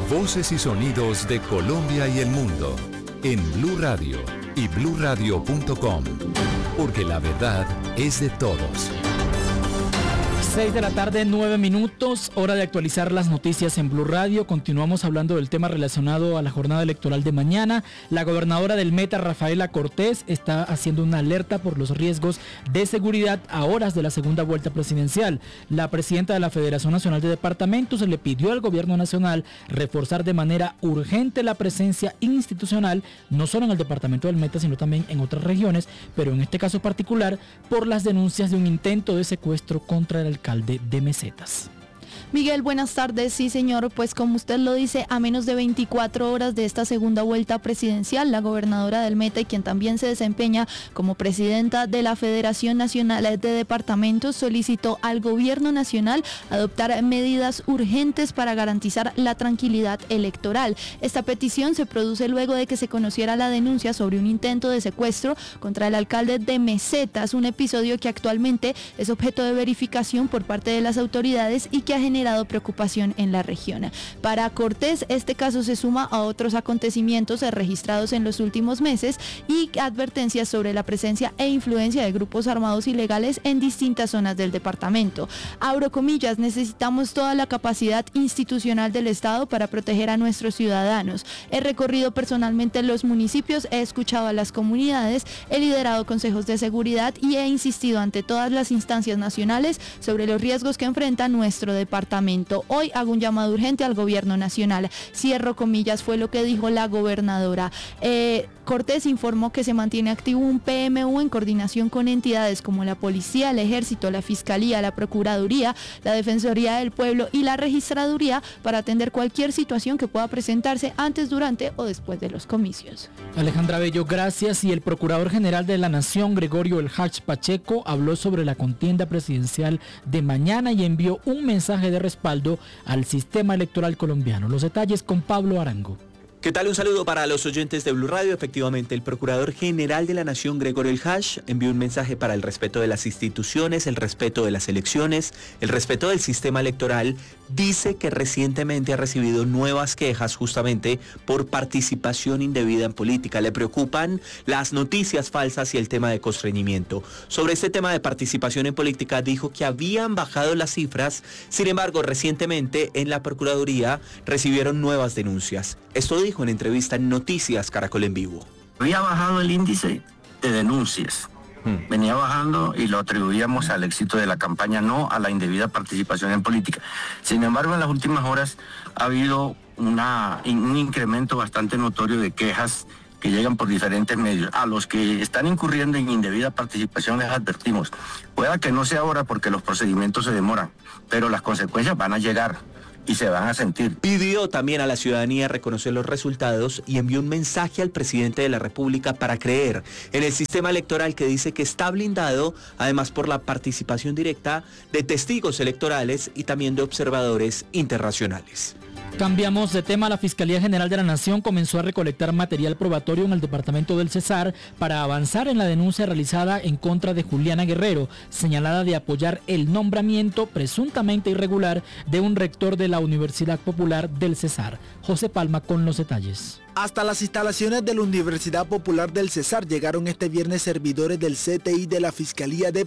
Voces y sonidos de Colombia y el mundo en Blue Radio y bluradio.com, porque la verdad es de todos. 6 de la tarde, 9 minutos, hora de actualizar las noticias en Blue Radio. Continuamos hablando del tema relacionado a la jornada electoral de mañana. La gobernadora del Meta, Rafaela Cortés, está haciendo una alerta por los riesgos de seguridad a horas de la segunda vuelta presidencial. La presidenta de la Federación Nacional de Departamentos le pidió al gobierno nacional reforzar de manera urgente la presencia institucional, no solo en el departamento del Meta, sino también en otras regiones, pero en este caso particular, por las denuncias de un intento de secuestro contra el alcalde de Mesetas. Miguel, buenas tardes. Sí, señor, pues como usted lo dice, a menos de 24 horas de esta segunda vuelta presidencial, la gobernadora del Meta y quien también se desempeña como presidenta de la Federación Nacional de Departamentos solicitó al gobierno nacional adoptar medidas urgentes para garantizar la tranquilidad electoral. Esta petición se produce luego de que se conociera la denuncia sobre un intento de secuestro contra el alcalde de Mesetas, un episodio que actualmente es objeto de verificación por parte de las autoridades y que ha generado preocupación en la región. Para Cortés, este caso se suma a otros acontecimientos registrados en los últimos meses y advertencias sobre la presencia e influencia de grupos armados ilegales en distintas zonas del departamento. Abro comillas, necesitamos toda la capacidad institucional del Estado para proteger a nuestros ciudadanos. He recorrido personalmente los municipios, he escuchado a las comunidades, he liderado consejos de seguridad y he insistido ante todas las instancias nacionales sobre los riesgos que enfrenta nuestro departamento. Hoy hago un llamado urgente al gobierno nacional. Cierro comillas, fue lo que dijo la gobernadora. Cortés informó que se mantiene activo un PMU en coordinación con entidades como la Policía, el Ejército, la Fiscalía, la Procuraduría, la Defensoría del Pueblo y la Registraduría para atender cualquier situación que pueda presentarse antes, durante o después de los comicios. Alejandra Bello, gracias. Y el Procurador General de la Nación, Gregorio El Hach Pacheco, habló sobre la contienda presidencial de mañana y envió un mensaje de respaldo al sistema electoral colombiano. Los detalles con Pablo Arango. ¿Qué tal? Un saludo para los oyentes de Blue Radio. Efectivamente, el Procurador General de la Nación, Gregorio El Hach, envió un mensaje para el respeto de las instituciones, el respeto de las elecciones, el respeto del sistema electoral. Dice que recientemente ha recibido nuevas quejas justamente por participación indebida en política. Le preocupan las noticias falsas y el tema de constreñimiento. Sobre este tema de participación en política, dijo que habían bajado las cifras. Sin embargo, recientemente en la Procuraduría recibieron nuevas denuncias. Esto dijo en entrevista en Noticias Caracol en Vivo. Había bajado el índice de denuncias. Venía bajando y lo atribuíamos al éxito de la campaña, no a la indebida participación en política. Sin embargo, en las últimas horas ha habido un incremento bastante notorio de quejas que llegan por diferentes medios. A los que están incurriendo en indebida participación les advertimos, pueda que no sea ahora porque los procedimientos se demoran, pero las consecuencias van a llegar y se van a sentir. Pidió también a la ciudadanía reconocer los resultados y envió un mensaje al presidente de la República para creer en el sistema electoral que dice que está blindado, además por la participación directa de testigos electorales y también de observadores internacionales. Cambiamos de tema. La Fiscalía General de la Nación comenzó a recolectar material probatorio en el departamento del Cesar para avanzar en la denuncia realizada en contra de Juliana Guerrero, señalada de apoyar el nombramiento presuntamente irregular de un rector de la Universidad Popular del Cesar. José Palma con los detalles. Hasta las instalaciones de la Universidad Popular del Cesar llegaron este viernes servidores del CTI de la Fiscalía de